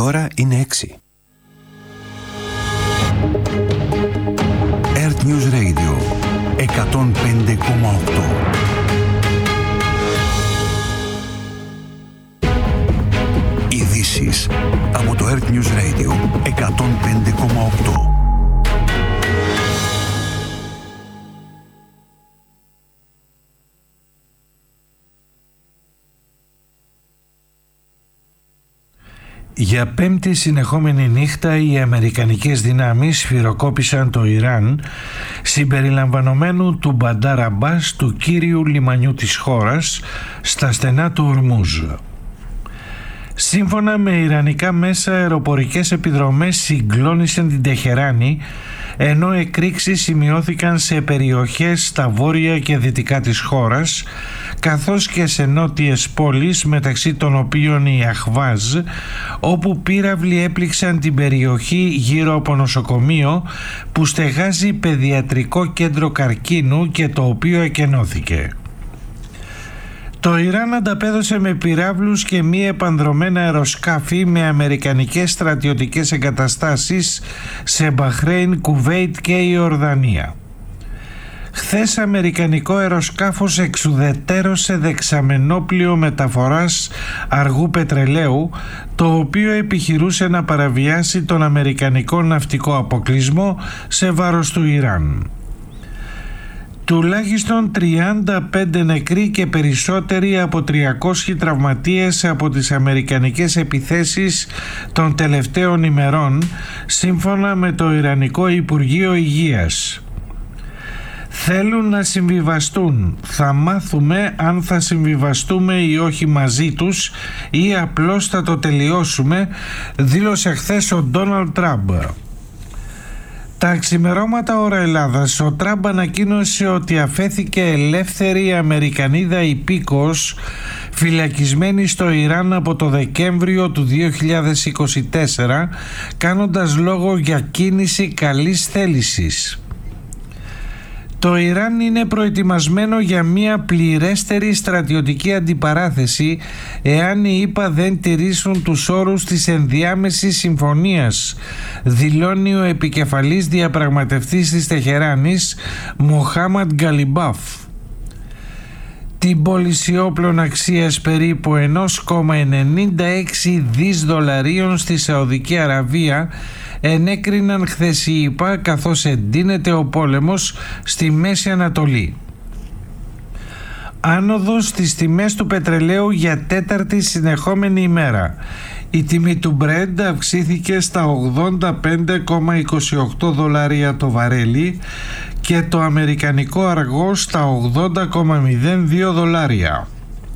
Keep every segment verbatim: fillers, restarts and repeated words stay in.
Η ώρα είναι έξι. Earth News Radio εκατόν πέντε κόμμα οκτώ. Ειδήσεις από το Earth News Radio εκατόν πέντε κόμμα οκτώ. Για πέμπτη συνεχόμενη νύχτα οι αμερικανικές δυνάμεις σφυροκόπησαν το Ιράν συμπεριλαμβανομένου του Μπαντάρ Αμπάς, του κύριου λιμανιού της χώρας, στα στενά του Ορμούζ. Σύμφωνα με ιρανικά μέσα, αεροπορικές επιδρομές συγκλώνησαν την Τεχεράνη, ενώ εκρήξεις σημειώθηκαν σε περιοχές στα βόρεια και δυτικά της χώρας, καθώς και σε νότιες πόλεις, μεταξύ των οποίων η Αχβάζ, όπου πύραυλοι έπληξαν την περιοχή γύρω από νοσοκομείο που στεγάζει παιδιατρικό κέντρο καρκίνου και το οποίο εκενώθηκε. Το Ιράν ανταπέδωσε με πυράβλους και μη επανδρομένα αεροσκάφη με αμερικανικές στρατιωτικές εγκαταστάσεις σε Μπαχρέιν, Κουβέιτ και Ιορδανία. Χθες αμερικανικό αεροσκάφος εξουδετέρωσε δεξαμενόπλιο μεταφοράς αργού πετρελαίου, το οποίο επιχειρούσε να παραβιάσει τον αμερικανικό ναυτικό αποκλεισμό σε βάρος του Ιράν. Τουλάχιστον τριάντα πέντε νεκροί και περισσότεροι από τριακόσιοι τραυματίες από τις αμερικανικές επιθέσεις των τελευταίων ημερών, σύμφωνα με το Ιρανικό Υπουργείο Υγείας. Θέλουν να συμβιβαστούν. Θα μάθουμε αν θα συμβιβαστούμε ή όχι μαζί τους ή απλώς θα το τελειώσουμε, δήλωσε χθες ο Ντόναλντ Τραμπ. Τα ξημερώματα ώρα Ελλάδας, ο Τραμπ ανακοίνωσε ότι αφέθηκε ελεύθερη Αμερικανίδα υπήκοος φυλακισμένη στο Ιράν από το Δεκέμβριο του δύο χιλιάδες είκοσι τέσσερα, κάνοντας λόγο για κίνηση καλής θέλησης. Το Ιράν είναι προετοιμασμένο για μια πληρέστερη στρατιωτική αντιπαράθεση εάν οι ΗΠΑ δεν τηρήσουν τους όρους της ενδιάμεσης συμφωνίας, δηλώνει ο επικεφαλής διαπραγματευτής της Τεχεράνης, Μοχάμαντ Γκαλιμπάφ. Την πώληση όπλων αξίας περίπου ένα κόμμα ενενήντα έξι δις δολαρίων στη Σαουδική Αραβία ενέκριναν χθες οι ΗΠΑ, καθώς εντείνεται ο πόλεμος στη Μέση Ανατολή. Άνοδος στις τιμές του πετρελαίου για τέταρτη συνεχόμενη ημέρα. Η τιμή του Brent αυξήθηκε στα ογδόντα πέντε κόμμα είκοσι οκτώ δολάρια το βαρέλι και το αμερικανικό αργό στα ογδόντα κόμμα μηδέν δύο δολάρια.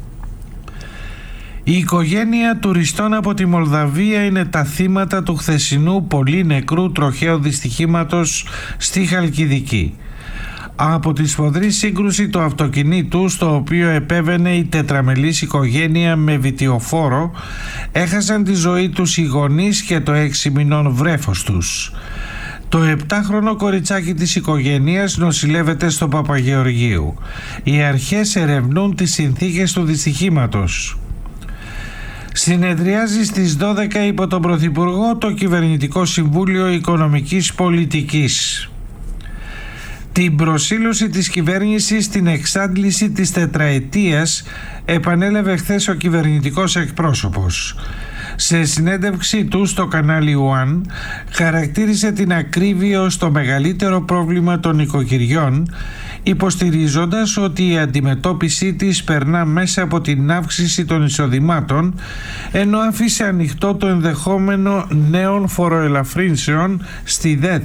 Η οικογένεια τουριστών από τη Μολδαβία είναι τα θύματα του χθεσινού πολύ νεκρού τροχαίου δυστυχήματος στη Χαλκιδική. Από τη σφοδρή σύγκρουση του αυτοκινήτου, στο οποίο επέβαινε η τετραμελής οικογένεια με βιτιοφόρο, έχασαν τη ζωή τους οι γονείς και το έξι μηνών βρέφος τους. Το επτάχρονο κοριτσάκι της οικογένειας νοσηλεύεται στο Παπαγεωργίου. Οι αρχές ερευνούν τις συνθήκες του δυστυχήματος. Συνεδριάζει στις δώδεκα υπό τον Πρωθυπουργό το Κυβερνητικό Συμβούλιο Οικονομικής Πολιτικής. Την προσήλωση της κυβέρνησης στην εξάντληση της τετραετίας επανέλαβε χθες ο κυβερνητικός εκπρόσωπος. Σε συνέντευξή του στο κανάλι One χαρακτήρισε την ακρίβεια ως το μεγαλύτερο πρόβλημα των οικοκυριών, υποστηρίζοντας ότι η αντιμετώπιση της περνά μέσα από την αύξηση των εισοδημάτων, ενώ άφησε ανοιχτό το ενδεχόμενο νέων φοροελαφρύνσεων στη ΔΕΘ.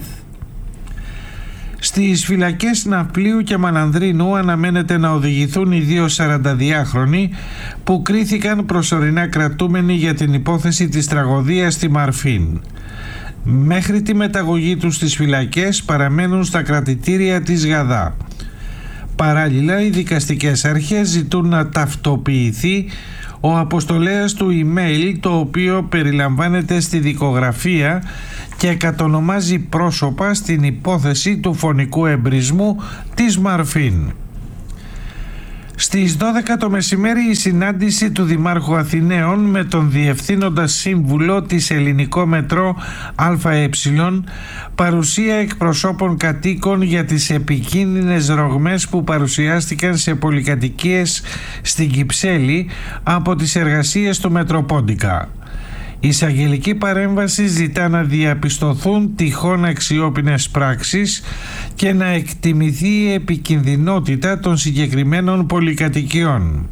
Στις φυλακές Ναυπλίου και Μανανδρίνου αναμένεται να οδηγηθούν οι δύο σαρανταδυάχρονοι που κρίθηκαν προσωρινά κρατούμενοι για την υπόθεση της τραγωδίας στη Μαρφίν. Μέχρι τη μεταγωγή τους στις φυλακές παραμένουν στα κρατητήρια της Γαδά. Παράλληλα, οι δικαστικές αρχές ζητούν να ταυτοποιηθεί ο αποστολέας του email, το οποίο περιλαμβάνεται στη δικογραφία και κατονομάζει πρόσωπα στην υπόθεση του φωνικού εμπρισμού της Μαρφίν. Στις δώδεκα το μεσημέρι η συνάντηση του Δημάρχου Αθηναίων με τον Διευθύνοντα Σύμβουλο της Ελληνικό Μετρό ΑΕ, παρουσία εκπροσώπων κατοίκων για τις επικίνδυνες ρογμές που παρουσιάστηκαν σε πολυκατοικίες στην Κυψέλη από τις εργασίες του Μετροπόντικα. Η εισαγγελική παρέμβαση ζητά να διαπιστωθούν τυχόν αξιόπινες πράξεις και να εκτιμηθεί η επικινδυνότητα των συγκεκριμένων πολυκατοικιών.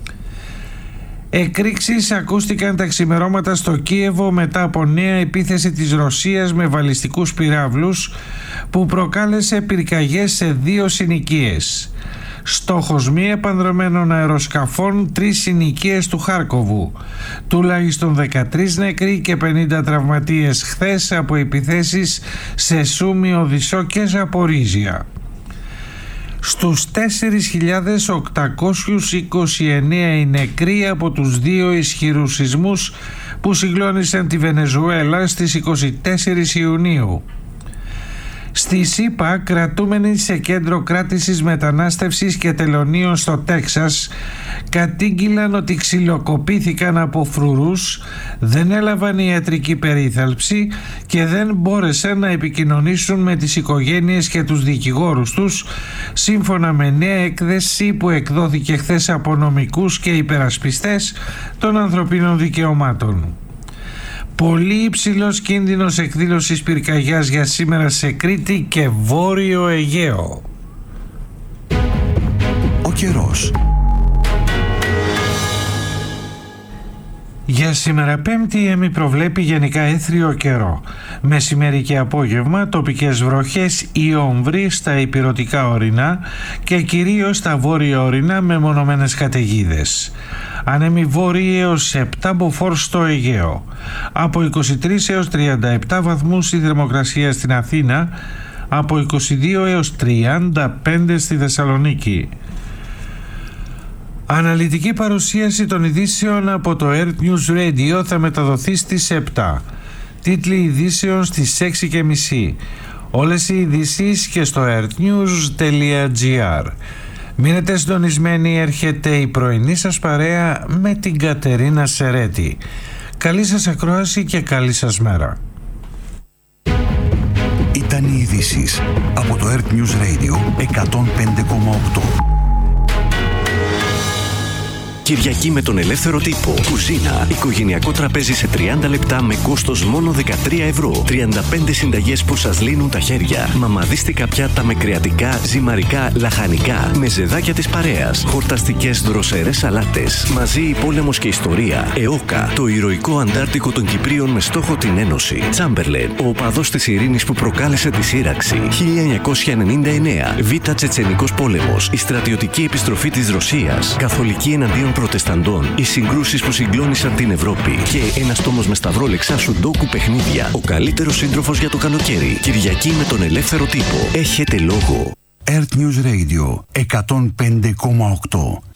Εκρήξεις ακούστηκαν τα ξημερώματα στο Κίεβο μετά από νέα επίθεση της Ρωσίας με βαλιστικούς πυράβλους που προκάλεσε πυρκαγιές σε δύο συνοικίες. Στόχος μη επανδρωμένων αεροσκαφών τρεις συνοικίες του Χάρκοβου. Τουλάχιστον δεκατρείς νεκροί και πενήντα τραυματίες χθες από επιθέσεις σε Σούμι, Οδυσσό και Ζαπορίζια. Στους τέσσερις χιλιάδες οκτακόσιους είκοσι εννέα οι νεκροί από τους δύο ισχυρούς σεισμούς που συγκλώνησαν τη Βενεζουέλα στις είκοσι τέσσερις Ιουνίου. Στη ΣΥΠΑ, κρατούμενοι σε κέντρο κράτησης μετανάστευσης και τελωνίων στο Τέξας, κατήγγειλαν ότι ξυλοκοπήθηκαν από φρουρούς, δεν έλαβαν ιατρική περίθαλψη και δεν μπόρεσαν να επικοινωνήσουν με τις οικογένειες και τους δικηγόρους τους, σύμφωνα με νέα έκθεση που εκδόθηκε χθες από νομικούς και υπερασπιστές των ανθρωπίνων δικαιωμάτων. Πολύ υψηλός κίνδυνος εκδήλωσης πυρκαγιάς για σήμερα σε Κρήτη και Βόρειο Αιγαίο. Ο καιρός. Για σήμερα Πέμπτη η ΕΜΗ προβλέπει γενικά έθριο καιρό. Μεσημέρι και απόγευμα τοπικές βροχές ή όμβροι στα ηπειρωτικά ορεινά και κυρίως στα βόρεια ορεινά με μονομένες καταιγίδες. Ανέμοι βόρειοι έως επτά μποφόρ στο Αιγαίο. Από είκοσι τρεις έως τριάντα επτά βαθμούς η θερμοκρασία στην Αθήνα, από είκοσι δύο έως τριάντα πέντε στη Θεσσαλονίκη. Αναλυτική παρουσίαση των ειδήσεων από το Earth News Radio θα μεταδοθεί στις επτά. Τίτλοι ειδήσεων στις έξι και μισή. Όλες οι ειδήσεις και στο earthnews.gr. Μείνετε συντονισμένοι, έρχεται η πρωινή σας παρέα με την Κατερίνα Σερέτη. Καλή σας ακρόαση και καλή σας μέρα. Ήταν οι ειδήσεις από το Earth News Radio εκατόν πέντε κόμμα οκτώ. Κυριακή με τον ελεύθερο τύπο. Κουζίνα. Οικογενειακό τραπέζι σε τριάντα λεπτά με κόστος μόνο δεκατρία ευρώ. τριάντα πέντε συνταγές που σας λύνουν τα χέρια. Μαμαδίστικα πιάτα με κρεατικά, ζυμαρικά, λαχανικά. Με ζεδάκια της παρέας. Χορταστικές δροσερές σαλάτες. Μαζί η πόλεμος και ιστορία. ΕΟΚΑ. Το ηρωικό αντάρτικο των Κυπρίων με στόχο την Ένωση. Τσάμπερλεν. Ο οπαδός της ειρήνης που προκάλεσε τη σύραξη. χίλια εννιακόσια ενενήντα εννέα. Β' Τσετσενικός πόλεμος. Η στρατιωτική επιστροφή της Ρωσίας. Καθολική εναντίον Προτεσταντών, οι συγκρούσεις που συγκλώνησαν την Ευρώπη και ένας τόμος με σταυρόλεξα σουντόκου παιχνίδια. Ο καλύτερος σύντροφος για το καλοκαίρι. Κυριακή με τον ελεύθερο τύπο. Έχετε λόγο. Earth News Radio εκατόν πέντε κόμμα οκτώ.